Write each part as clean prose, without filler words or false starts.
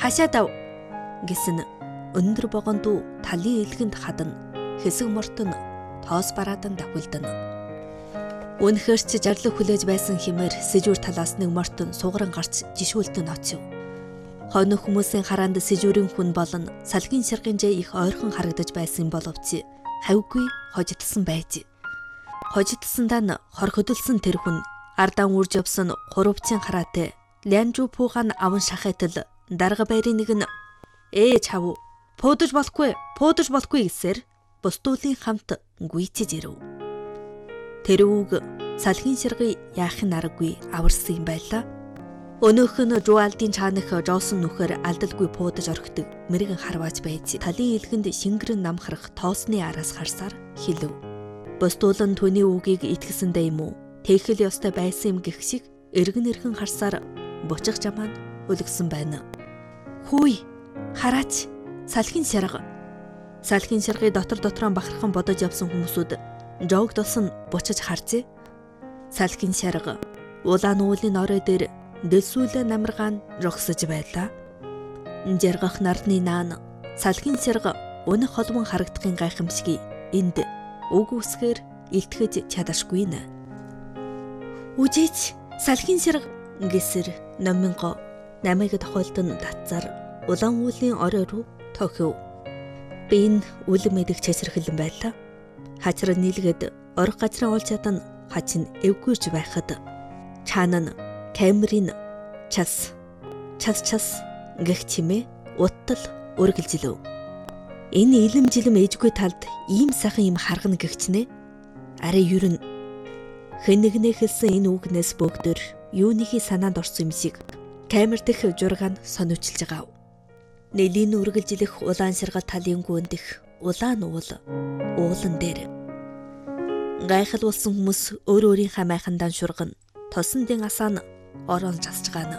Хашаадав гэсэн өндөр богондуу талын илгэнд хадна хэсэг мортон тоос бараадан давхилдана. Үнэхээр ч жарлаг хүлээж байсан хэмээр сэжүүр талаас нэг мортон сугаран гарч жишүүлдэн очив. Хойно хүмүүсийн хараанд сэжүүрийн хүн болон салгийн ширгэн жээ их ойрхон харагдаж байсан боловч хавьгүй хожигдсан байж. Хожигдсандаа нь хор хөдөлсөн тэр хүн ардаан үрж явсан хурвчийн хараатай Лянжу пуугаан аван шахайтал дарга байрын нэг нь чав пуудаж болохгүй гэсээр бусдуулын хамт гүйцэж ирэв. Тэр үг салгийн ширгий яахын аргагүй аварсан юм байлаа. Өнөөх нь жуалдын чаанах жоосон нүхээр алдалгүй пуудаж орхидог мэрэгэн харвааж байж талын илгэнд шингэрэн намхрах тоосны араас харсаар хэлв. Бусдуулан түүний үгийг итгэсэндээ юм уу? Тэхэл ёстой байсан юм гэх шиг эргэн харсаар бучих жамаа өлгсөн байна. Хүй хараач салхийн ширга. Салхийн ширгий дотроо бахархан бодож явсан хүмүүсүүд жогдсон бучиж харжээ. Салхийн ширга улаан уулын орой дээр дэлсүүлээ намаргаан рогсож байлаа. Жаргах нарны наан салхийн ширга өнөх холбон харагдахын гайхамшиг энд үг үсгээр илтгэж чадашгүй нэ. Үжиж салхийн ширга гэсэр номинго намайг тохиолдон татцаар улаан уулын орой руу тохив. Би энэ үлэм мэдэх чэсэрхэлэн байлаа. Хачраа нийлгээд орох газрын уул чадан хачин эвгүйж байхад чаана нь камерын час гэх чимээ уттал үргэлжилв. Энэ илэм жилэм ээжгүй талд ийм сайхан юм харгана гэгчнэ. Арай юрн хэн нэгнээ хэлсэн энэ үгнээс бүгдэр юуныхий санаанд орсон юм шиг камер дэх жургаан сониучилж байгаа. Нэлийн үргэлжлэх улаан ширгал талын гүндэх улаан уулан дээр гайхал болсон хүмүүс өөрийнхөө майхандаа шургана. Тосон дэн асаан орон часж гаана.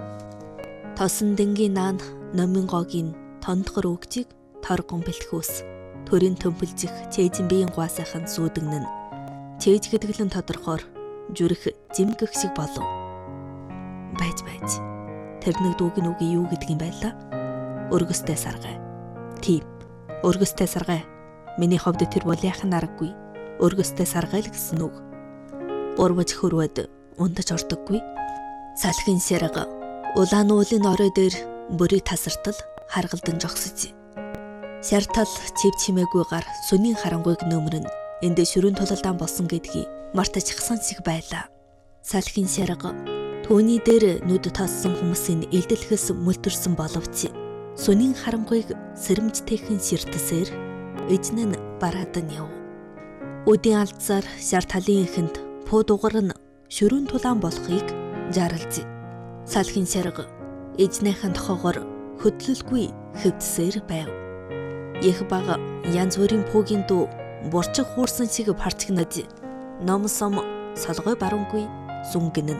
Тосон дэнгийн наан номингогийн тондхор үгжиг торгон бэлтгүүс төрийн төмпөлжих чэйжин биеийн гуасайхан сүүдэгнэн чэйж гэдгэлэн тодорхоор зүрх зэмгэх шиг болов. Байж тэр нэг дүүгийн үг юу гэдэг юм байлаа? Өргөстэй саргай. Тийм. Өргөстэй саргай. Миний хувьд тэр бол яхан аргагүй. Өргөстэй саргай л гэсэн үг. Урвж хөрвөд ундаж ордоггүй. Салхийн ширга улаан уулын орой дээр бүрийг тасартал харгалдан жогсож. Шартал чив чимээгүй гар сүнийн харангуйг нөмрөн энд шүрэн тулалдаан болсон гэдгийг мартачихсан шиг байлаа. Салхийн ширга түүний дээр нүд тассан хүмүүсийн элдэлхэс мөлтөрсөн боловч сүнийн харангуйг сэрэмжтэйхэн ширтсээр эзнэн бараадан яв. Өдийн алдсаар шар талын ихэнд пуу дугар нь шүрэн тулаан болохыг жарлж. Салхийн ширга эзнийхэн тохоогоор хөдлөлгүй хөвдсээр байв. Их бага янз бүрийн пуугийн дуу бурчих хуурсан шиг парчигнаж ном сом солгой баруунгүй сүнгэнэн.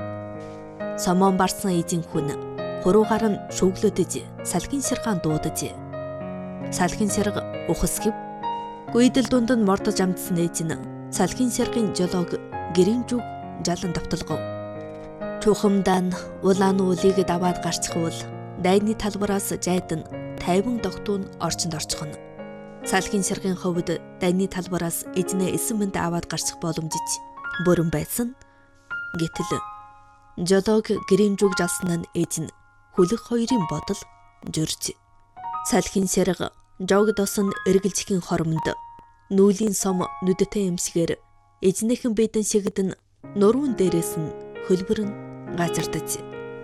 Сомон барсан эзэн хүн хуруугаар нь шүглөөдөж салхийн ширгаан дуудаж. Салхийн ширга ухасгив. Гүйдэл дунд нь мордож амтсан ээж нь салхийн ширгын жолоог гэрийн зүг жалан давталгав. Чухамдаа нь улаан уулыг даваад гарчихвал дайны талбараас жайдан 50 догтун орчинд орчихно. Салхийн ширгын хувьд дайны талбараас эзнээ 9 минут аваад гарчих боломжич бүрэн байсан. Гэтэл жолоог гэрийн зүг жалсан нь ээж нь хүлэх хоёрын бодол журж. Салхийн ширга жогдосон эргэлжихийн хормонд нүүлийн сом нүдтэй эмсгээр эзнийхэн бэдэн шигдэн нуруунд дээрээс нь хөлбөрн газардаж.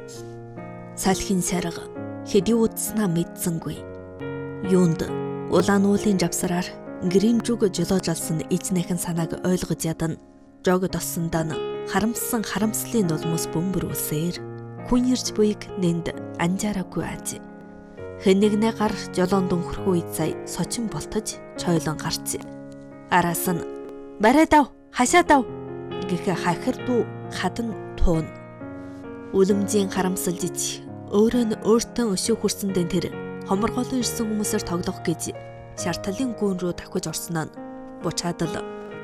Салхийн ширга хэдий удснаа мэдсэнгүй. Юунд улаан уулын жавсараар гэрийн зүг жолоожалсан эзнийхэн санааг ойлгож ядан жогдосондоо харамссан харамслын нулмус бөмбөрүүлсээр хүн ирж буйг нэнд анжаараагүй аж. Хэн нэгнээ гар жолоон дөнхөрхөө ид сая сочин болтож чойлон гарч. Араас нь барайдав хашаадав гэх хахирдуу хадан туун. Үлэмжийн харамсалж өөрөө нь өөртөө өшөө хүрсэндээ тэр хоморголон ирсэн хүмүүсээр тоглох гэж шарталын гүн рүү давхиж орсноо бучаадал